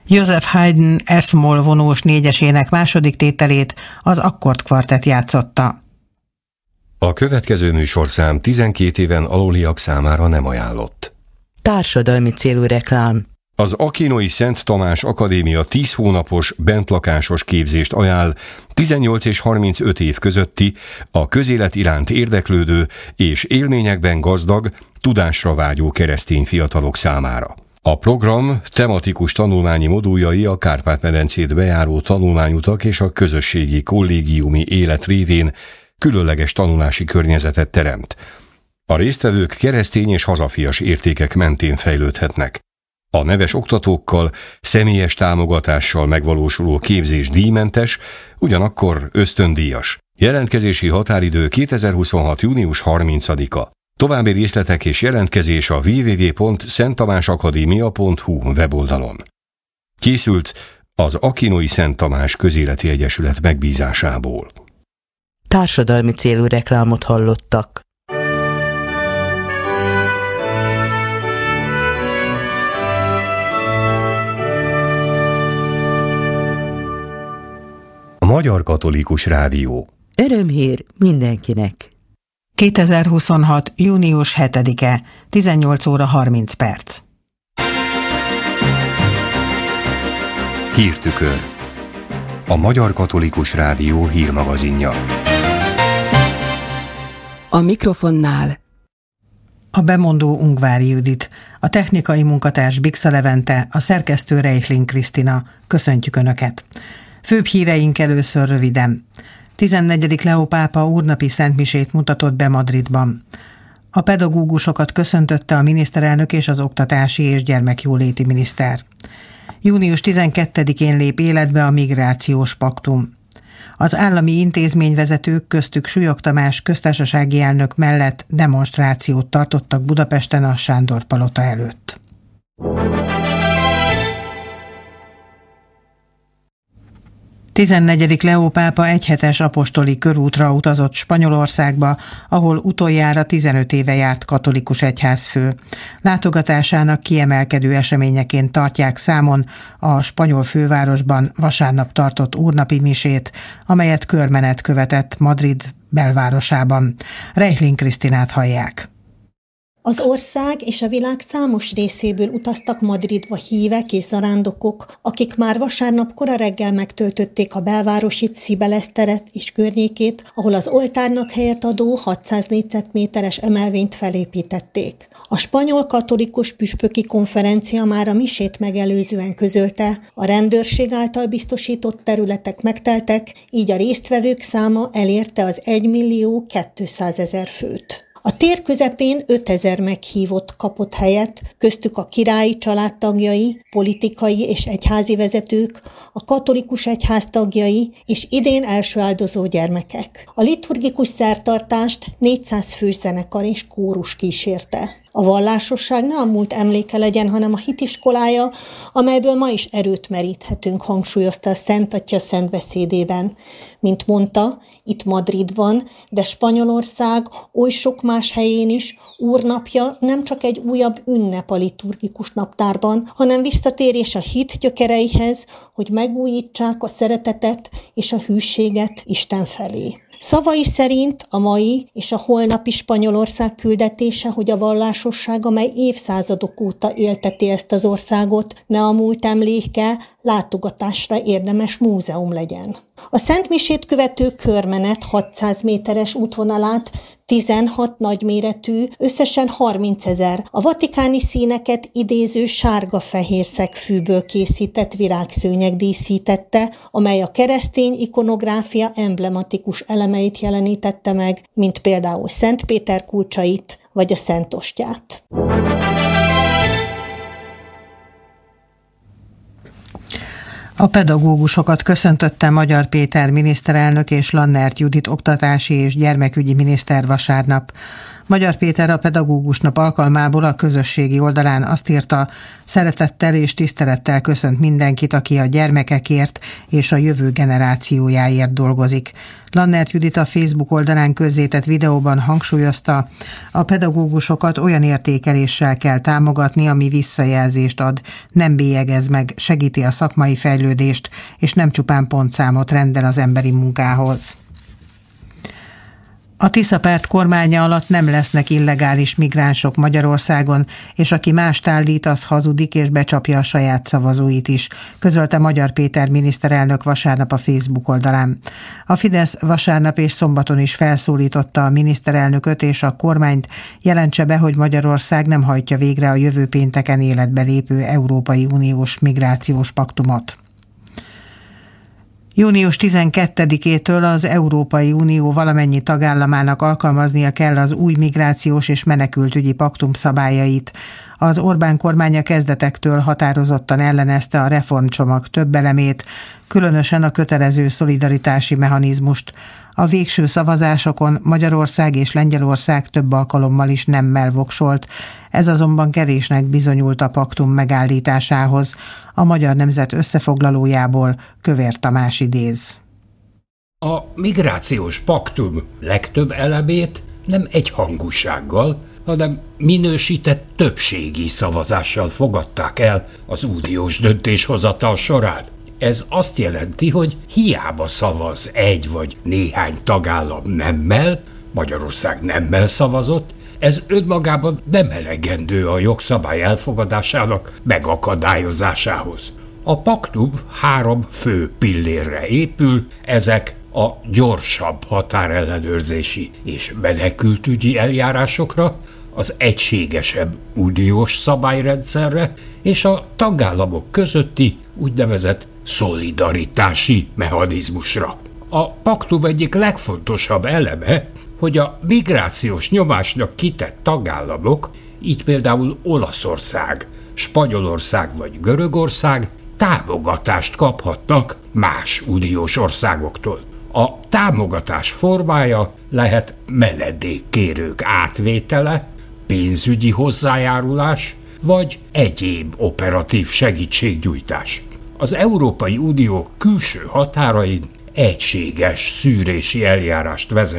Joseph Haydn F-moll vonós négyesének második tételét az akkordkvartett játszotta. A következő műsorszám 12 éven aluliak számára nem ajánlott. Társadalmi célú reklám. Az Akinoi Szent Tamás Akadémia 10 hónapos bentlakásos képzést ajánl 18 és 35 év közötti, a közélet iránt érdeklődő és élményekben gazdag, tudásra vágyó keresztény fiatalok számára. A program tematikus tanulmányi moduljai a Kárpát-medencét bejáró tanulmányutak és a közösségi kollégiumi élet révén különleges tanulási környezetet teremt. A résztvevők keresztény és hazafias értékek mentén fejlődhetnek. A neves oktatókkal, személyes támogatással megvalósuló képzés díjmentes, ugyanakkor ösztöndíjas. Jelentkezési határidő 2026. június 30-a. További részletek és jelentkezés a www.szenttamásakadémia.hu weboldalon. Készült az Akinoi Szent Tamás Közéleti Egyesület megbízásából. Társadalmi célú reklámot hallottak. A Magyar Katolikus Rádió. Örömhír mindenkinek. 2026. június 7-e, 18 óra 30 perc. Hírtükör. A Magyar Katolikus Rádió hírmagazinja. A mikrofonnál a bemondó Ungvári Judit, a technikai munkatárs Biksa Levente, a szerkesztő Reichling Krisztina. Köszöntjük Önöket! Főbb híreink először röviden. 14. Leó pápa úrnapi szentmisét mutatott be Madridban. A pedagógusokat köszöntötte a miniszterelnök és az oktatási és gyermekjóléti miniszter. Június 12-én lép életbe a migrációs paktum. Az állami intézményvezetők, köztük Súlyog Tamás köztársasági elnök mellett demonstrációt tartottak Budapesten a Sándor palota előtt. A 14. Leó pápa egyhetes apostoli körútra utazott Spanyolországba, ahol utoljára 15 éve járt katolikus egyházfő. Látogatásának kiemelkedő eseményeként tartják számon a spanyol fővárosban vasárnap tartott úrnapi misét, amelyet körmenet követett Madrid belvárosában. Reichling Krisztinát hallják. Az ország és a világ számos részéből utaztak Madridba hívek és zarándokok, akik már vasárnap kora reggel megtöltötték a belvárosi Cibeles teret és környékét, ahol az oltárnak helyet adó 600 négyzetméteres emelvényt felépítették. A spanyol katolikus püspöki konferencia már a misét megelőzően közölte, a rendőrség által biztosított területek megteltek, így a résztvevők száma elérte az 1.200.000 főt. A tér közepén 5000 meghívott kapott helyet, köztük a királyi család tagjai, politikai és egyházi vezetők, a katolikus egyház tagjai és idén első áldozó gyermekek. A liturgikus szertartást 400 fős zenekar és kórus kísérte. A vallásosság ne a múlt emléke legyen, hanem a hitiskolája, amelyből ma is erőt meríthetünk, hangsúlyozta a Szent Atya szent beszédében. Mint mondta, itt Madridban, de Spanyolország oly sok más helyén is úrnapja nem csak egy újabb ünnep a liturgikus naptárban, hanem visszatérés a hit gyökereihez, hogy megújítsák a szeretetet és a hűséget Isten felé. Szavai szerint a mai és a holnapi Spanyolország küldetése, hogy a vallásosság, amely évszázadok óta élteti ezt az országot, ne a múlt emléke, látogatásra érdemes múzeum legyen. A szentmisét követő körmenet 600 méteres útvonalát 16 nagyméretű, összesen 30 000, a vatikáni színeket idéző sárga-fehér szegfűből készített virágszőnyeg díszítette, amely a keresztény ikonográfia emblematikus elemeit jelenítette meg, mint például Szent Péter kulcsait vagy a Szent Ostyát. A pedagógusokat köszöntötte Magyar Péter miniszterelnök és Lannert Judit oktatási és gyermekügyi miniszter vasárnap. Magyar Péter a Pedagógus Nap alkalmából a közösségi oldalán azt írta: szeretettel és tisztelettel köszönt mindenkit, aki a gyermekekért és a jövő generációjáért dolgozik. Lannert Judit a Facebook oldalán közzétett videóban hangsúlyozta, a pedagógusokat olyan értékeléssel kell támogatni, ami visszajelzést ad, nem bélyegez meg, segíti a szakmai fejlődést, és nem csupán pontszámot rendel az emberi munkához. A Tisza-párt kormánya alatt nem lesznek illegális migránsok Magyarországon, és aki mást állít, az hazudik és becsapja a saját szavazóit is, közölte Magyar Péter miniszterelnök vasárnap a Facebook oldalán. A Fidesz vasárnap és szombaton is felszólította a miniszterelnököt és a kormányt, jelentse be, hogy Magyarország nem hajtja végre a jövő pénteken életbe lépő Európai Uniós migrációs paktumot. Június 12-től az Európai Unió valamennyi tagállamának alkalmaznia kell az új migrációs és menekültügyi paktum szabályait. Az Orbán kormánya kezdetektől határozottan ellenezte a reformcsomag több elemét, különösen a kötelező szolidaritási mechanizmust. A végső szavazásokon Magyarország és Lengyelország több alkalommal is nemmel voksolt. Ez azonban kevésnek bizonyult a paktum megállításához. A Magyar Nemzet összefoglalójából Kövér Tamás idéz. A migrációs paktum legtöbb elemét nem egyhangúsággal, hanem minősített többségi szavazással fogadták el az uniós döntéshozatal során. Ez azt jelenti, hogy hiába szavaz egy vagy néhány tagállam nemmel, Magyarország nemmel szavazott, ez önmagában nem elegendő a jogszabály elfogadásának megakadályozásához. A paktum 3 fő pillérre épül, ezek a gyorsabb határellenőrzési és menekültügyi eljárásokra, az egységesebb uniós szabályrendszerre és a tagállamok közötti úgynevezett szolidaritási mechanizmusra. A paktum egyik legfontosabb eleme, hogy a migrációs nyomásnak kitett tagállamok, így például Olaszország, Spanyolország vagy Görögország támogatást kaphatnak más uniós országoktól. A támogatás formája lehet menedékkérők átvétele, pénzügyi hozzájárulás vagy egyéb operatív segítségnyújtás. Az Európai Unió külső határain egységes szűrési eljárást vezet